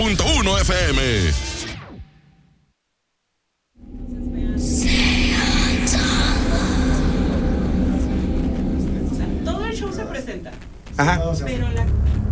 .1 FM. Todo el show se presenta. Ajá. Pero